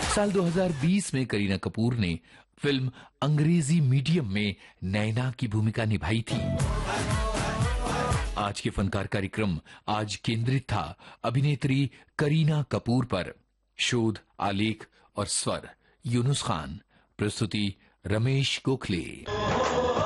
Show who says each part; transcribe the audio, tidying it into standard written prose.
Speaker 1: साल 2020 में करीना कपूर ने फिल्म अंग्रेजी मीडियम में नैना की भूमिका निभाई थी। आज के फनकार कार्यक्रम आज केंद्रित था अभिनेत्री करीना कपूर पर। शोध, आलेख और स्वर यूनुस खान, प्रस्तुति रमेश गोखले।